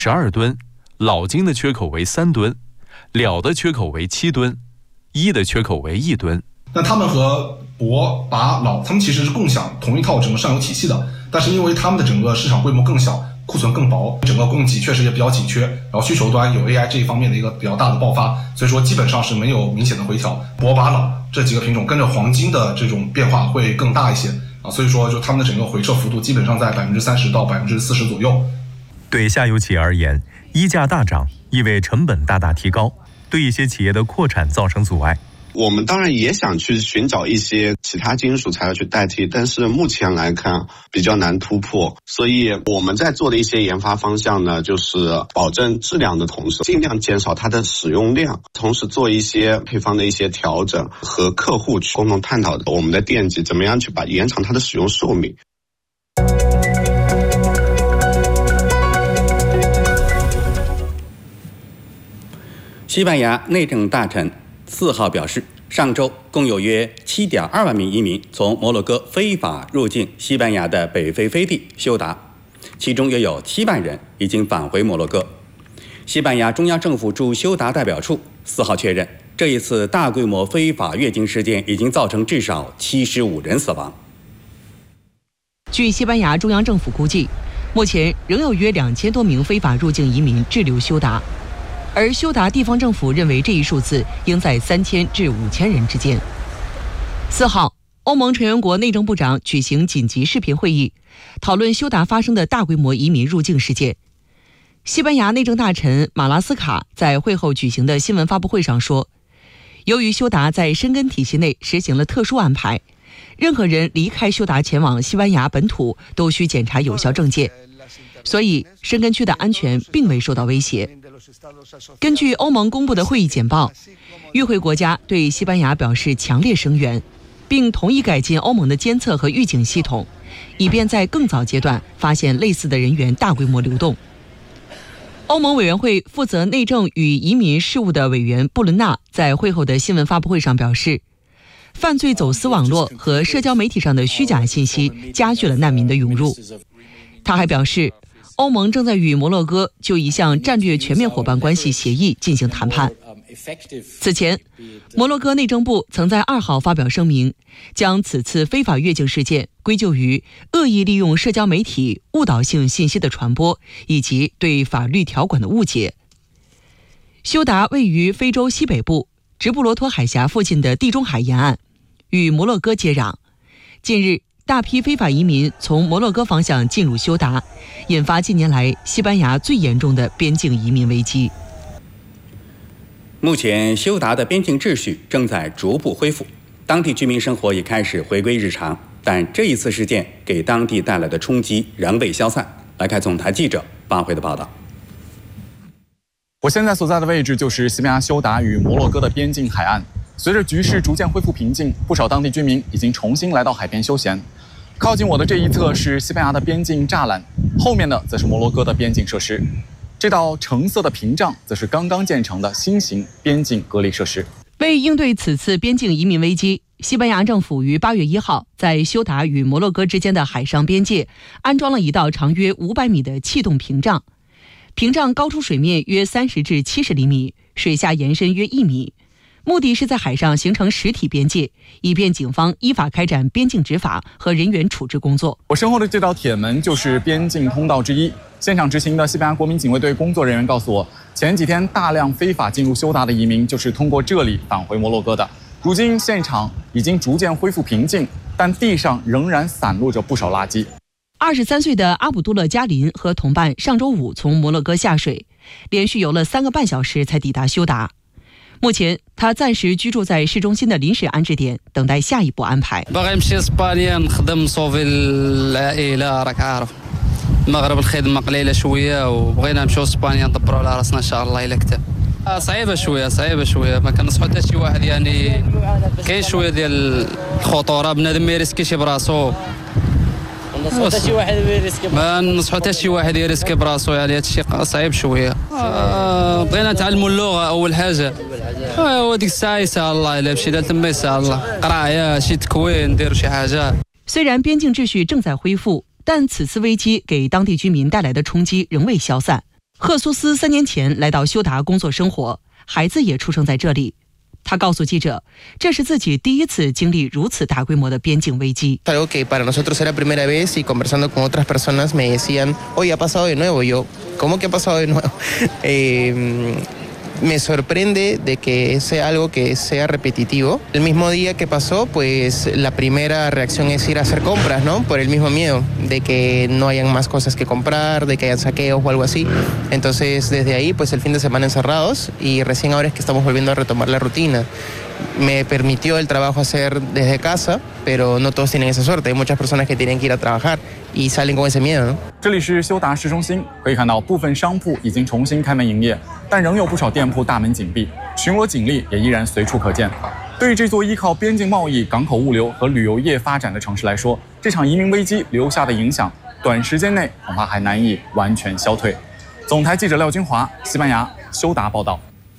12吨，老金的缺口为3吨，了的缺口为7吨，一的缺口为1吨。 那他们和博、拔、老，他们其实是共享同一套整个上游体系的，但是因为他们的整个市场规模更小，库存更薄，整个供给确实也比较紧缺，然后需求端有 AI 这一方面的一个比较大的爆发，所以说基本上是没有明显的回调。博、拔、老这几个品种跟着黄金的这种变化会更大一些啊，所以说就他们的整个回撤幅度基本上在30%到40%左右。 对下游企业而言，衣价大涨意味成本大大提高，对一些企业的扩产造成阻碍。 我们当然也想去寻找一些其他金属材料去代替，但是目前来看比较难突破，所以我们在做的一些研发方向呢，就是保证质量的同时，尽量减少它的使用量，同时做一些配方的一些调整，和客户去共同探讨我们的电机怎么样去延长它的使用寿命。 西班牙内政大臣4号表示，上周共有约7.2万名移民从摩洛哥非法入境西班牙的北非飞地休达，其中约有7万人已经返回摩洛哥。西班牙中央政府驻休达代表处4号确认，这一次大规模非法越境事件已经造成至少75人死亡。 据西班牙中央政府估计，目前仍有约2000多名非法入境移民滞留休达，而休达地方政府认为这一数字应在3000至5000人之间。4号，欧盟成员国内政部长举行紧急视频会议，讨论休达发生的大规模移民入境事件。西班牙内政大臣马拉斯卡在会后举行的新闻发布会上说，由于休达在申根体系内实行了特殊安排，任何人离开休达前往西班牙本土都需检查有效证件，所以申根区的安全并未受到威胁。根据欧盟公布的会议简报，与会国家对西班牙表示强烈声援，并同意改进欧盟的监测和预警系统，以便在更早阶段发现类似的人员大规模流动。欧盟委员会负责内政与移民事务的委员布伦纳在会后的新闻发布会上表示，犯罪走私网络和社交媒体上的虚假信息加剧了难民的涌入。他还表示，欧盟正在与摩洛哥就一项战略全面伙伴关系协议进行谈判。此前，摩洛哥内政部曾在2号发表声明，将此次非法越境事件归咎于恶意利用社交媒体误导性信息的传播以及对法律条款的误解。休达位于非洲西北部直布罗陀海峡附近的地中海沿岸，与摩洛哥接壤。近日，大批非法移民从摩洛哥方向进入休达，引发近年来西班牙最严重的边境移民危机。 目前，休达的边境秩序正在逐步恢复，当地居民生活也开始回归日常。但这一次事件给当地带来的冲击仍未消散。来看总台记者发回的报道。 我现在所在的位置就是西班牙休达与摩洛哥的边境海岸。随着局势逐渐恢复平静，不少当地居民已经重新来到海边休闲。靠近我的这一侧是西班牙的边境栅栏，后面呢则是摩洛哥的边境设施。这道橙色的屏障则是刚刚建成的新型边境隔离设施。 为应对此次边境移民危机，西班牙政府于8月1号在休达与摩洛哥之间的海上边界安装了一道长约500米的气动屏障，屏障高出水面约30至70厘米，水下延伸约1米。目的是在海上形成实体边界，以便警方依法开展边境执法和人员处置工作。 我身后的这道铁门就是边境通道之一。现场执行的西班牙国民警卫队工作人员告诉我，前几天大量非法进入休达的移民就是通过这里返回摩洛哥的。如今现场已经逐渐恢复平静，但地上仍然散落着不少垃圾。 23岁的阿卜杜勒加林和同伴上周五从摩洛哥下水，连续游了3个半小时才抵达休达。目前，他暂时居住在市中心的临时安置点，等待下一步安排。 المغرب الخدمة قليلة شوية وبغينا نمشيو اسبانيا ندبروا على راسنا ان شاء الله إلا كتاب. صعيبة شوية ما كنصحوا حتى شي واحد يعني كاين شوية ديال الخطورة بنادم ما يريسكيش براسو. ما ننصحوا حتى شي واحد يريسكي براسو يعني هادشي صعيب شوية. بغينا نتعلموا اللغة أول حاجة. وديك الساعة يسهل الله إلا مشينا تما يسهل الله. قراية شي تكوين نديروا شي حاجة. 虽然边境秩序正在恢复，但此次危机给当地居民带来的冲击仍未消散。 赫苏斯3年前来到休达工作生活，孩子也出生在这里。他告诉记者，这是自己第一次经历如此大规模的边境危机。 Algo que para nosotros era primera vez y conversando con otras personas me decían, oye, ha pasado de nuevo. Yo, ¿cómo que ha pasado de nuevo? Me sorprende de que sea algo que sea repetitivo. El mismo día que pasó, pues la primera reacción es ir a hacer compras, ¿no? Por el mismo miedo de que no hayan más cosas que comprar, de que hayan saqueos o algo así. Entonces, desde ahí, pues el fin de semana encerrados y recién ahora es que estamos volviendo a retomar la rutina. Me permitió el trabajo hacer desde casa, pero no todos tienen esa suerte. Hay muchas personas que tienen que ir a trabajar y salen con ese miedo, ¿no? 这里是休达市中心，可以看到部分商铺已经重新开门营业，但仍有不少店铺大门紧闭，巡逻警力也依然随处可见。对于这座依靠边境贸易、港口物流和旅游业发展的城市来说，这场移民危机留下的影响，短时间内恐怕还难以完全消退。总台记者廖军华，西班牙休达报道。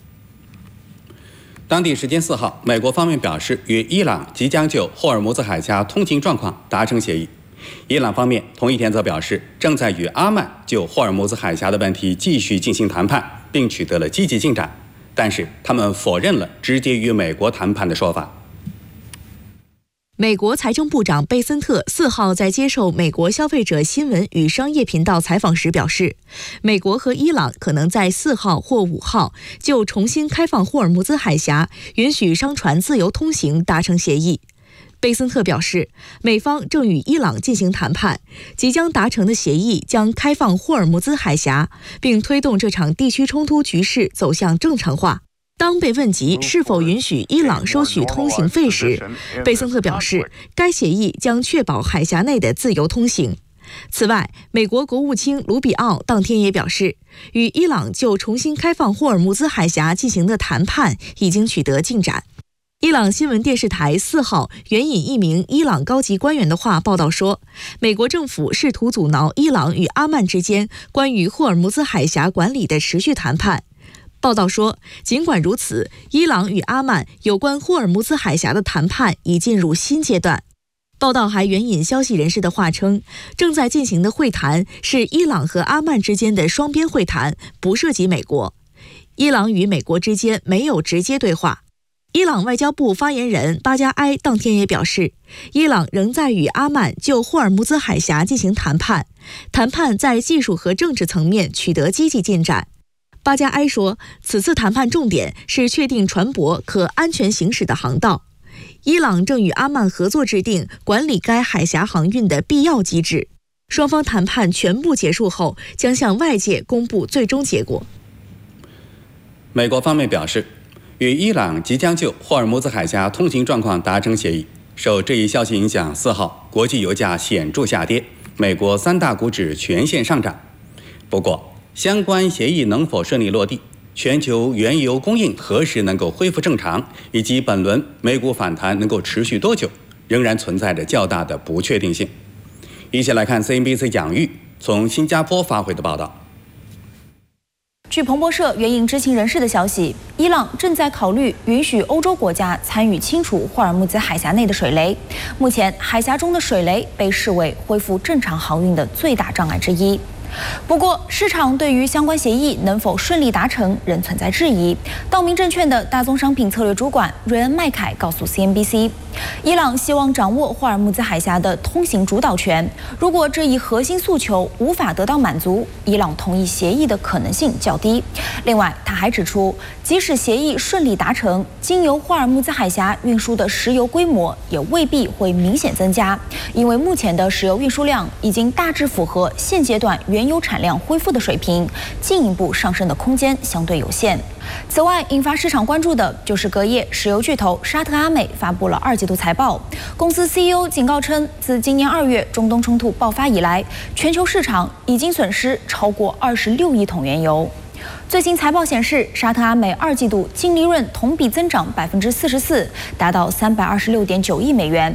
当地时间4号，美国方面表示，与伊朗即将就霍尔木兹海峡通行状况达成协议。伊朗方面同一天则表示，正在与阿曼就霍尔木兹海峡的问题继续进行谈判，并取得了积极进展。但是，他们否认了直接与美国谈判的说法。 美国财政部长贝森特4号在接受美国消费者新闻与商业频道采访时表示，美国和伊朗可能在4号或5号就重新开放霍尔木兹海峡、允许商船自由通行达成协议。贝森特表示，美方正与伊朗进行谈判，即将达成的协议将开放霍尔木兹海峡，并推动这场地区冲突局势走向正常化。当被问及是否允许伊朗收取通行费时，贝森特表示，该协议将确保海峡内的自由通行。此外，美国国务卿卢比奥当天也表示，与伊朗就重新开放霍尔木兹海峡进行的谈判已经取得进展。伊朗新闻电视台4号援引一名伊朗高级官员的话报道说，美国政府试图阻挠伊朗与阿曼之间关于霍尔木兹海峡管理的持续谈判。报道说，尽管如此，伊朗与阿曼有关霍尔木兹海峡的谈判已进入新阶段。报道还援引消息人士的话称，正在进行的会谈是伊朗和阿曼之间的双边会谈，不涉及美国。伊朗与美国之间没有直接对话。伊朗外交部发言人巴加埃当天也表示，伊朗仍在与阿曼就霍尔木兹海峡进行谈判，谈判在技术和政治层面取得积极进展。巴加埃说，此次谈判重点是确定船舶可安全行驶的航道。伊朗正与阿曼合作制定管理该海峡航运的必要机制。双方谈判全部结束后，将向外界公布最终结果。 美国方面表示，与伊朗即将就霍尔木兹海峡通行状况达成协议。受这一消息影响，4号国际油价显著下跌，美国3大股指全线上涨。不过，相关协议能否顺利落地，全球原油供应何时能够恢复正常，以及本轮美股反弹能够持续多久，仍然存在着较大的不确定性。一起来看 CNBC 杨玉从新加坡发回的报道。 据彭博社援引知情人士的消息，伊朗正在考虑允许欧洲国家参与清除霍尔木兹海峡内的水雷。目前，海峡中的水雷被视为恢复正常航运的最大障碍之一。不过，市场对于相关协议能否顺利达成仍存在质疑。道明证券的大宗商品策略主管瑞恩·麦凯告诉 CNBC， 伊朗希望掌握霍尔木兹海峡的通行主导权。如果这一核心诉求无法得到满足，伊朗同意协议的可能性较低。另外，他还指出，即使协议顺利达成，经由霍尔木兹海峡运输的石油规模也未必会明显增加，因为目前的石油运输量已经大致符合现阶段原油产量恢复的水平，进一步上升的空间相对有限。此外，引发市场关注的就是隔夜石油巨头沙特阿美发布了2季度财报。公司 CEO 警告称，自今年2月中东冲突爆发以来，全球市场已经损失超过26亿桶原油。最新财报显示，沙特阿美2季度净利润同比增长44%，达到326.9亿美元。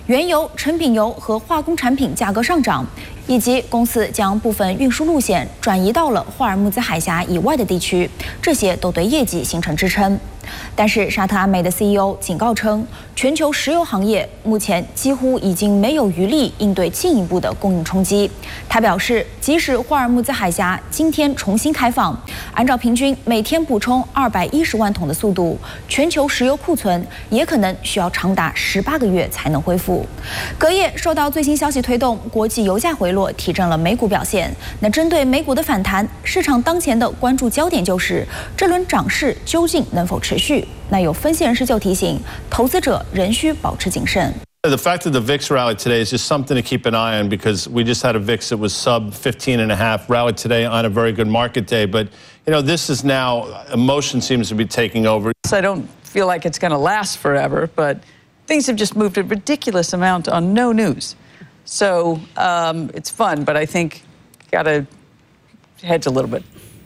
原油、成品油和化工产品价格上涨，以及公司将部分运输路线转移到了霍尔木兹海峡以外的地区，这些都对业绩形成支撑。但是沙特阿美的 CEO 警告称，全球石油行业目前几乎已经没有余力应对进一步的供应冲击。他表示，即使霍尔木兹海峡今天重新开放，按照平均每天补充210万桶的速度，全球石油库存也可能需要长达18个月才能恢复。隔夜受到最新消息推动，国际油价回落，提振了美股表现。那针对美股的反弹，市场当前的关注焦点就是这轮涨势究竟能否持续。那有分析人士就提醒，投资者仍需保持谨慎。 The fact that the VIX rallied today is just something to keep an eye on because we just had a VIX that was sub 15.5, rallied today on a very good market day. But, this is now, emotion seems to be taking over. I don't feel like it's going to last forever, but things have just moved a ridiculous amount on no news. So it's fun, but I think got to hedge a little bit.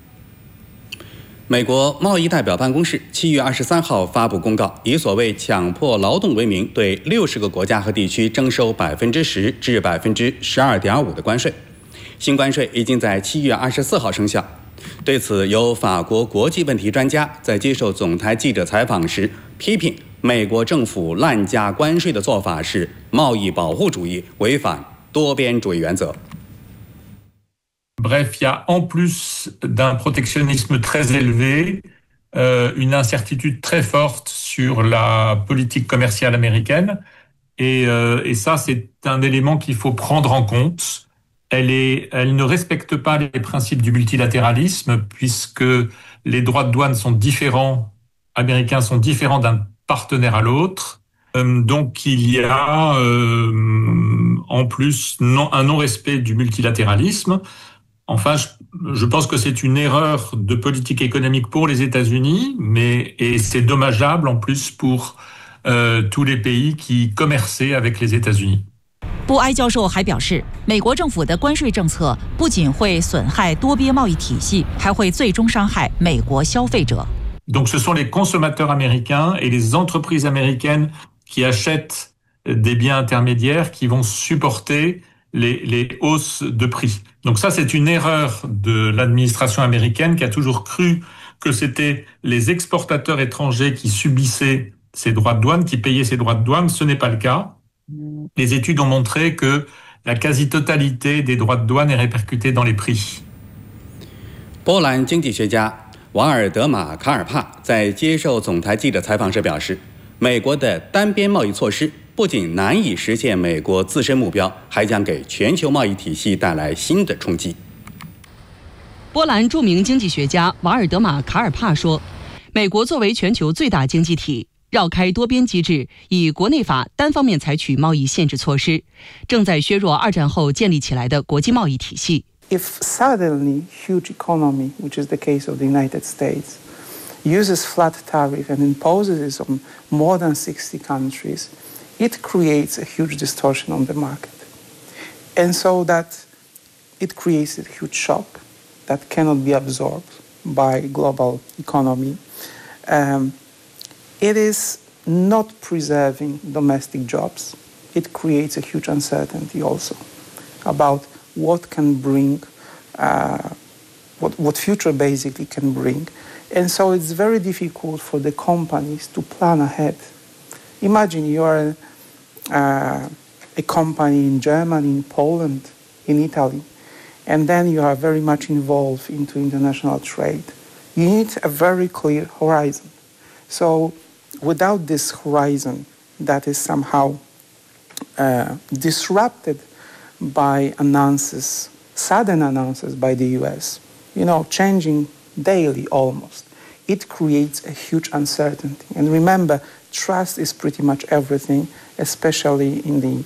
美国贸易代表办公室7月23号发布公告，以所谓强迫劳动为名，对60个国家和地区征收10%至12.5%的关税。新关税已经在7月24号生效。对此，有法国国际问题专家在接受总台记者采访时批评，美国政府滥加关税的做法是贸易保护主义，违反多边主义原则。 Bref, il y a en plus d'un protectionnisme très élevé, une incertitude très forte sur la politique commerciale américaine. Et ça, c'est un élément qu'il faut prendre en compte. Elle ne respecte pas les principes du multilatéralisme puisque les droits de douane sont différents, américains sont différents d'un partenaire à l'autre. Donc il y a en plus un non-respect du multilatéralisme. Enfin, je pense que c'est une erreur de politique économique pour les États-Unis, et c'est dommageable en plus pour tous les pays qui commerçaient avec les États-Unis. 布埃教授还表示，美国政府的关税政策不仅会损害多边贸易体系，还会最终伤害美国消费者。 Donc, ce sont les consommateurs américains et les entreprises américaines qui achètent des biens intermédiaires qui vont supporter les hausses de prix. Donc ça, c'est une erreur de l'administration américaine qui a toujours cru que c'était les exportateurs étrangers qui subissaient ces droits de douane, qui payaient ces droits de douane. Ce n'est pas le cas. Les études ont montré que la quasi-totalité des droits de douane est répercutée dans les prix. 波兰经济学家瓦尔德马·卡尔帕在接受总台记者采访时表示，美国的单边贸易措施不仅难以实现美国自身目标，还将给全球贸易体系带来新的冲击。 波兰著名经济学家瓦尔德马·卡尔帕说，美国作为全球最大经济体，绕开多边机制，以国内法单方面采取贸易限制措施，正在削弱二战后建立起来的国际贸易体系。 If suddenly huge economy, which is the case of the United States, uses flat tariff and imposes it on more than 60 countries, it creates a huge distortion on the market. And so that it creates a huge shock that cannot be absorbed by global economy. It is not preserving domestic jobs. It creates a huge uncertainty also about what can bring, what future basically can bring. And so it's very difficult for the companies to plan ahead. Imagine you are a company in Germany, in Poland, in Italy, and then you are very much involved into international trade. You need a very clear horizon. So without this horizon that is somehow disrupted by announces, sudden announcements by the US, changing daily almost, it creates a huge uncertainty. And remember, trust is pretty much everything, especially in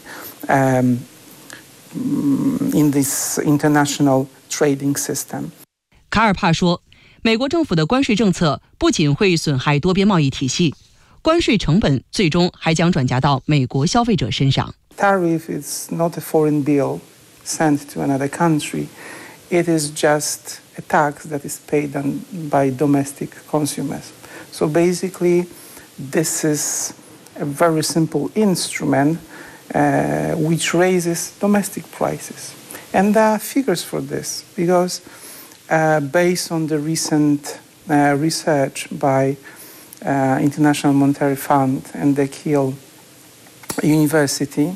this international trading system. 卡尔帕说，美国政府的关税政策不仅会损害多边贸易体系，关税成本最终还将转嫁到美国消费者身上。 Tariff is not a foreign bill sent to another country. It is just a tax that is paid by domestic consumers. So basically, this is a very simple instrument which raises domestic prices. And there are figures for this because based on the recent research by International Monetary Fund and the Kiel University,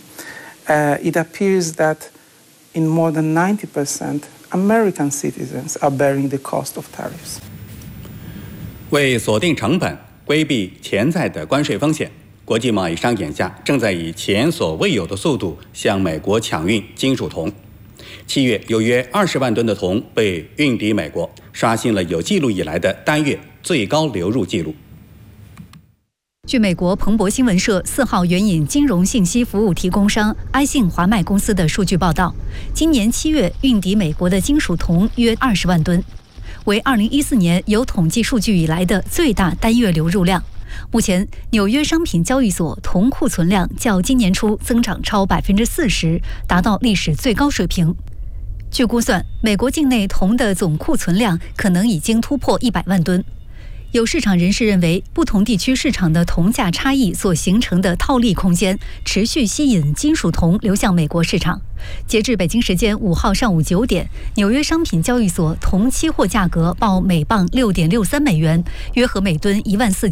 it appears that in more than 90%, American citizens are bearing the cost of tariffs. 为锁定成本，规避潜在的关税风险，国际贸易商眼下正在以前所未有的速度向美国抢运金属铜。7月，有约20万吨的铜被运抵美国，刷新了有记录以来的单月最高流入记录。 据美国彭博新闻社4号援引金融信息服务提供商埃信华迈公司的数据报道，今年7月运抵美国的金属铜约20万吨，为2014年有统计数据以来的最大单月流入量。目前，纽约商品交易所铜库存量较今年初增长超40%，达到历史最高水平。据估算，美国境内铜的总库存量可能已经突破100万吨。有市场人士认为，不同地区市场的铜价差异所形成的套利空间，持续吸引金属铜流向美国市场。截至北京时间5号上午9点，纽约商品交易所铜期货价格报每磅6.63美元，约合每吨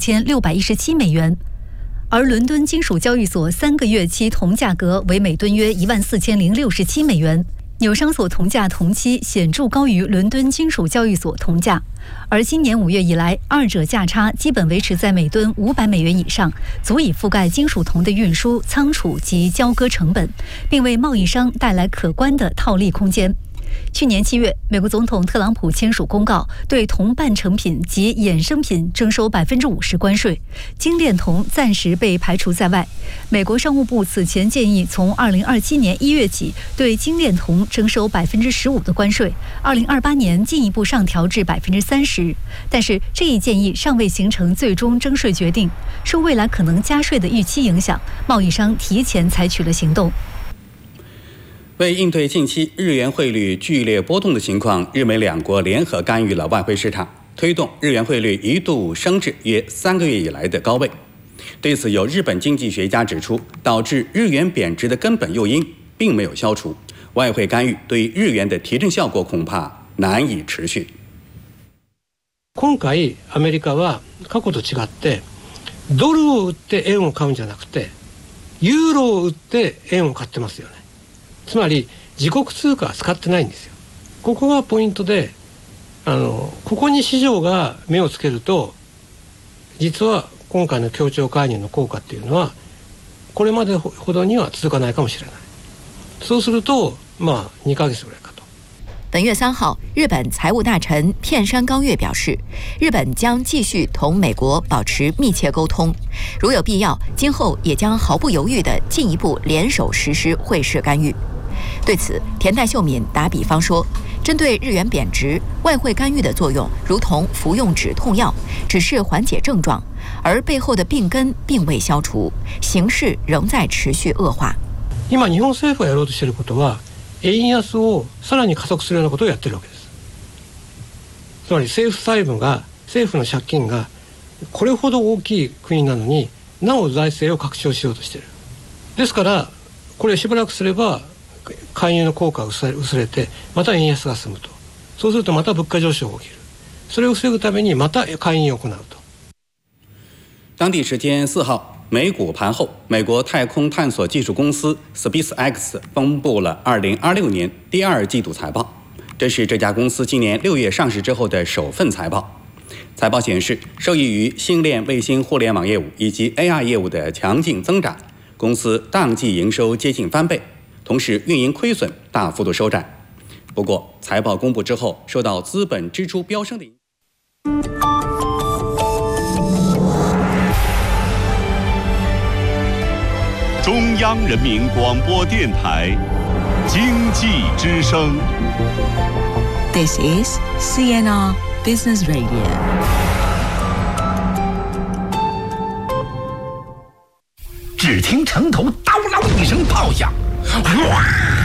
14617美元。而伦敦金属交易所3个月期铜价格为每吨约14067美元。纽商所铜价同期显著高于伦敦金属交易所铜价，而今年5月以来，二者价差基本维持在每吨500美元以上，足以覆盖金属铜的运输、仓储及交割成本，并为贸易商带来可观的套利空间。去年7月，美国总统特朗普签署公告，对铜半成品及衍生品征收50%关税，精炼铜暂时被排除在外。美国商务部此前建议从2027年1月起对精炼铜征收15%的关税，2028年进一步上调至30%。但是这一建议尚未形成最终征税决定，受未来可能加税的预期影响，贸易商提前采取了行动。 为应对近期日元汇率剧烈波动的情况，日美两国联合干预了外汇市场，推动日元汇率一度升至约3个月以来的高位。对此，有日本经济学家指出，导致日元贬值的根本诱因并没有消除，外汇干预对日元的提振效果恐怕难以持续。 今回アメリカは過去と違ってドルを売って円を買うんじゃなくてユーロを売って円を買ってますよね。つまり自国通貨は使ってないんですよ。ここがポイントで、ここに市場が目をつけると、実は今回の協調介入の効果っていうのはこれまでほどには続かないかもしれない。そうすると2ヶ月ぐらいかと。 本月3号，日本财务大臣片山高月表示，日本将继续同美国保持密切沟通，如有必要，今后也将毫不犹豫地进一步联手实施汇市干预。对此，田代秀敏打比方说，针对日元贬值，外汇干预的作用如同服用止痛药，只是缓解症状，而背后的病根并未消除，形势仍在持续恶化。 今日本政府がやろうとしていることは、円安をさらに加速するようなことをやっているわけです。つまり政府の借金がこれほど大きい国なのに、なお財政を拡張しようとしている。ですからこれしばらくすれば介入の効果が薄れて、また円安が進むと。そうするとまた物価上昇が起きる。それを防ぐためにまた介入を行うと。 当地时间4号，美股盘后，美国太空探索技术公司 SpaceX 公布了2026年第2季度财报，这是这家公司今年6月上市之后的首份财报。财报显示，受益于星链卫星互联网业务以及 AI 业务的强劲增长，公司当季营收接近翻倍，同时运营亏损大幅度收窄。不过，财报公布之后，受到资本支出飙升的影响。 中央人民广播电台经济之声。 This is CNR Business Radio。 只听城头刀剌一声炮响，哗！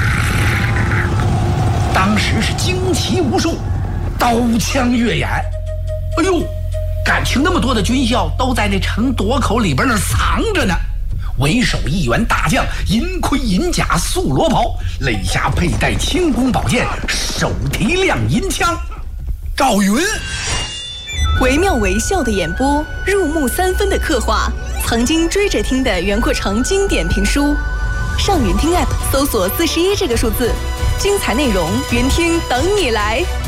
当时是旌旗无数，刀枪跃眼。哎呦，感情那么多的军校都在那城垛口里边那藏着呢。 为首一员大将，银盔银甲素罗袍，肋下佩戴轻功宝剑，手提亮银枪。赵云， 惟妙惟肖的演播，入木3分的刻画，曾经追着听的袁阔成经典评书。上云听 App 搜索41这个数字，精彩内容，云听等你来。